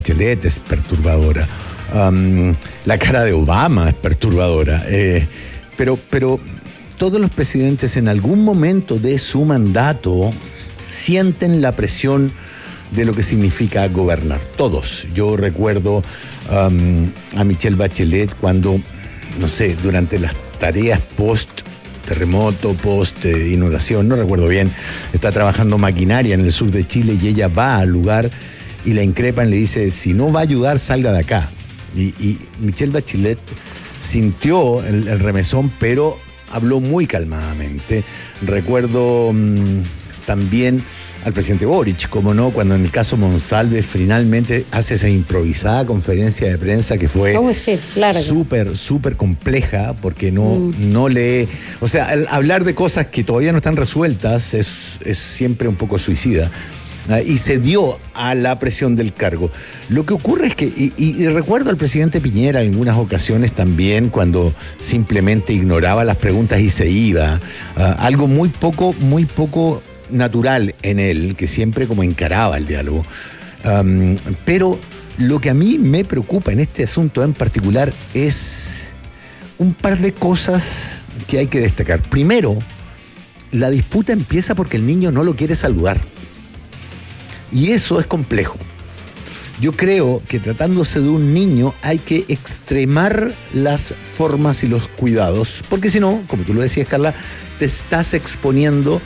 Bachelet es perturbadora. La cara de Obama es perturbadora. Pero todos los presidentes en algún momento de su mandato sienten la presión de lo que significa gobernar. Todos. Yo recuerdo a Michelle Bachelet cuando, no sé, durante las tareas post-terremoto, post-inundación, no recuerdo bien, está trabajando maquinaria en el sur de Chile y ella va al lugar y la increpan, le dice, si no va a ayudar, salga de acá. Y Michelle Bachelet sintió el remesón, pero habló muy calmadamente. Recuerdo también al presidente Boric, como no, cuando en el caso Monsalve finalmente hace esa improvisada conferencia de prensa que fue súper compleja, porque no lee, o sea, hablar de cosas que todavía no están resueltas es siempre un poco suicida. Y se dio a la presión del cargo. Lo que ocurre es que, y recuerdo al presidente Piñera en algunas ocasiones también, cuando simplemente ignoraba las preguntas y se iba, algo muy poco natural en él, que siempre como encaraba el diálogo. Pero lo que a mí me preocupa en este asunto en particular es un par de cosas que hay que destacar. Primero, la disputa empieza porque el niño no lo quiere saludar. Y eso es complejo. Yo creo que tratándose de un niño hay que extremar las formas y los cuidados, porque si no, como tú lo decías, Carla, te estás exponiendo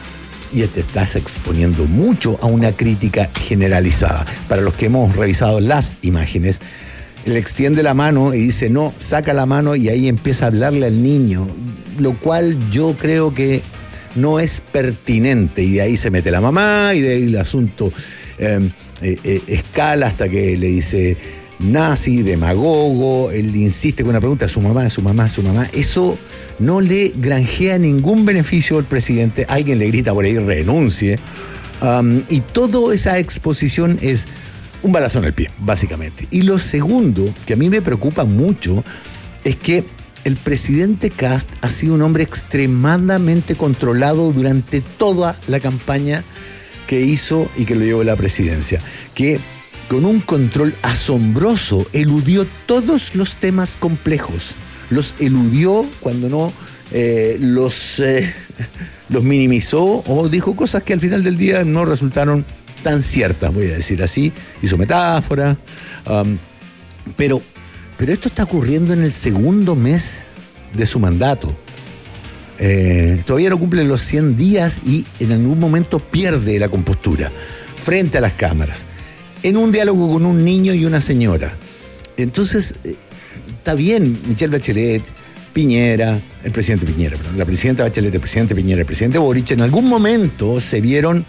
mucho a una crítica generalizada. Para los que hemos revisado las imágenes, él extiende la mano y dice, no, saca la mano y ahí empieza a hablarle al niño, lo cual yo creo que no es pertinente, y de ahí se mete la mamá y de ahí el asunto escala hasta que le dice nazi, demagogo, él insiste con una pregunta, su mamá. Eso no le granjea ningún beneficio al presidente. Alguien le grita por ahí, renuncie, y toda esa exposición es un balazo en el pie, básicamente. Y lo segundo, que a mí me preocupa mucho, es que el presidente Kast ha sido un hombre extremadamente controlado durante toda la campaña que hizo y que lo llevó a la presidencia, que con un control asombroso eludió todos los temas complejos, los eludió cuando no los minimizó o dijo cosas que al final del día no resultaron tan ciertas, voy a decir así, hizo metáfora, pero esto está ocurriendo en el segundo mes de su mandato. Todavía no cumple los 100 días y en algún momento pierde la compostura frente a las cámaras, en un diálogo con un niño y una señora. Entonces, está bien, Michelle Bachelet, Piñera, el presidente Piñera, perdón, la presidenta Bachelet, el presidente Piñera, el presidente Boric, en algún momento se vieron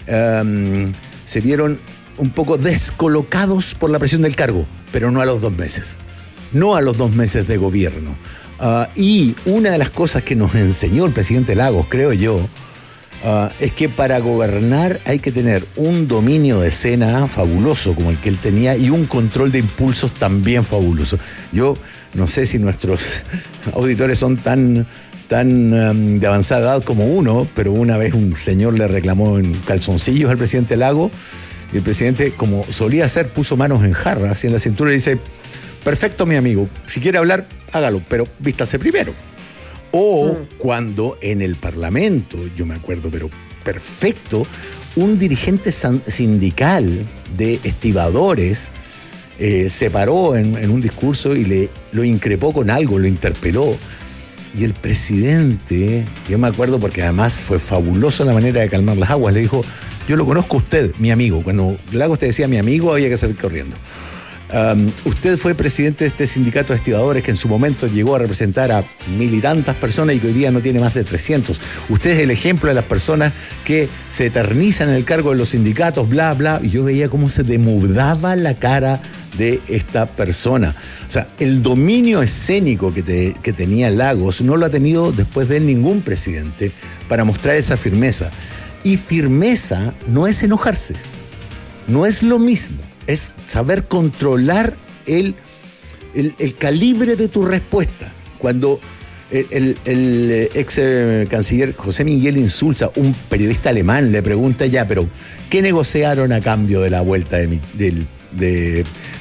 un poco descolocados por la presión del cargo, pero no a los 2 meses. No a los 2 meses de gobierno. Y una de las cosas que nos enseñó el presidente Lagos, creo yo, es que para gobernar hay que tener un dominio de escena fabuloso como el que él tenía y un control de impulsos también fabuloso. Yo no sé si nuestros auditores son tan de avanzada edad como uno, pero una vez un señor le reclamó en calzoncillos al presidente Lagos y el presidente, como solía hacer, puso manos en jarra, así en la cintura y dice, perfecto, mi amigo, si quiere hablar, hágalo, pero vístase primero. O cuando en el Parlamento, yo me acuerdo, pero perfecto, un dirigente sindical de estibadores se paró en un discurso y lo increpó con algo, lo interpeló. Y el presidente, yo me acuerdo porque además fue fabuloso la manera de calmar las aguas, le dijo, yo lo conozco a usted, mi amigo. Cuando Lagos te decía mi amigo, había que salir corriendo. Usted fue presidente de este sindicato de estibadores que en su momento llegó a representar a 1000 y tantas personas y que hoy día no tiene más de 300. Usted es el ejemplo de las personas que se eternizan en el cargo de los sindicatos, bla, bla. Y yo veía cómo se demudaba la cara de esta persona. O sea, el dominio escénico que tenía Lagos no lo ha tenido después de él ningún presidente para mostrar esa firmeza. Y firmeza no es enojarse, no es lo mismo. Es saber controlar el calibre de tu respuesta. Cuando el ex canciller José Miguel Insulza, un periodista alemán, le pregunta ya, pero ¿qué negociaron a cambio de la vuelta del de